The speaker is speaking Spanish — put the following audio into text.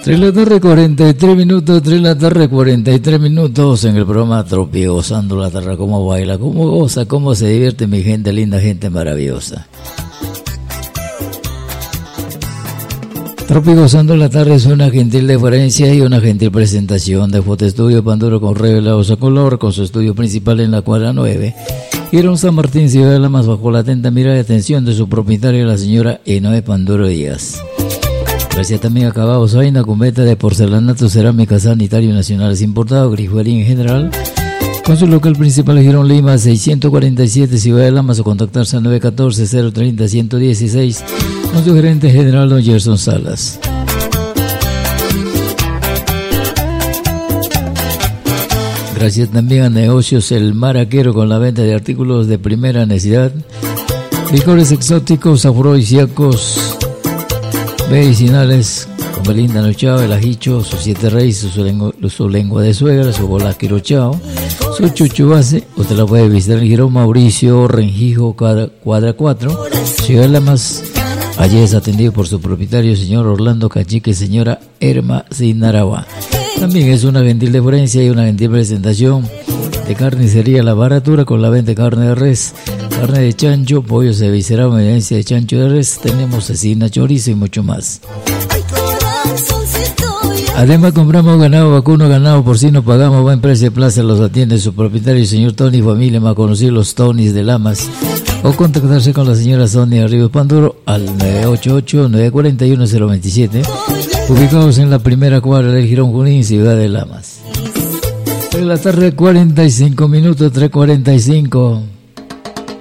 3 de la tarde, 43 minutos, 3 de la tarde, 43 minutos en el programa Trópico, gozando la tarde, cómo baila, cómo goza, cómo se divierte mi gente linda, gente maravillosa. Trópico gozando la tarde es una gentil deferencia y una gentil presentación de Fotoestudio Panduro con revelados a color, con su estudio principal en la cuadra 9. Girón San Martín, Ciudad de Lamas, bajo la atenta mirada y atención de su propietaria, la señora Enoe Panduro Díaz. Gracias también a Acabados Vaina, cubeta de porcelanato, cerámica, sanitario nacionales importado, grifería en general, con su local principal Girón Lima, 647, Ciudad de Lamas, o contactarse al 914-030-116, con su gerente general, don Gerson Salas. Gracias también a Negocios El Maraquero, con la venta de artículos de primera necesidad, licores exóticos, afrodisíacos, medicinales, con Belinda Nochao, el ajicho, sus 7 raíces, su lengua de suegra, su bola quirochao, su chuchu base. Usted la puede visitar en Girón Mauricio Renjijo, cuadra 4, Ciudad de Lamas. Allí es atendido por su propietario, señor Orlando Cachique, señora Erma Sinaragua. También es una gentil deferencia y una gentil presentación de carnicería La Baratura, con la venta de carne de res, carne de chancho, pollo cevicerado, medianencia de chancho de res, tenemos cecina, chorizo y mucho más. Además compramos ganado vacuno, ganado porcino, pagamos buen precio de plaza, los atiende su propietario, señor Tony Familia, más conocido los Tonys de Lamas, o contactarse con la señora Sonia Ríos Panduro al 988-941-027, ubicados en la primera cuadra del Girón Junín, Ciudad de Lamas. En la tarde, 45 minutos, 3:45.